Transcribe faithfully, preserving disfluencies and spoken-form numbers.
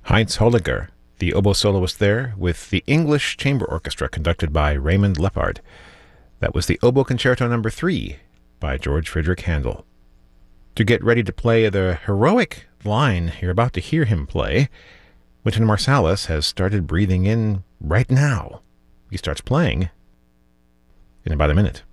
Heinz Holliger, the oboe soloist there, with the English Chamber Orchestra conducted by Raymond Leppard. That was the Oboe Concerto Number three by George Friedrich Handel. To get ready to play the heroic line you're about to hear him play, Wynton Marsalis has started breathing in right now. He starts playing in about a minute.